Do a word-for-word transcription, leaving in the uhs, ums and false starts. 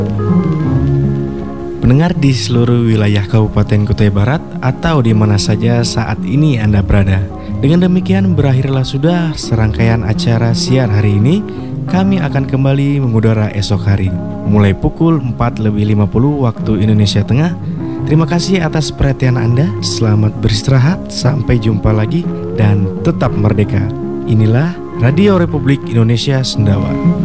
Pendengar di seluruh wilayah Kabupaten Kutai Barat atau di mana saja saat ini Anda berada. Dengan demikian berakhirlah sudah serangkaian acara siar hari ini. Kami akan kembali mengudara esok hari mulai pukul empat lebih lima puluh waktu Indonesia Tengah. Terima kasih atas perhatian Anda. Selamat beristirahat, sampai jumpa lagi dan tetap merdeka. Inilah Radio Republik Indonesia Sendawa.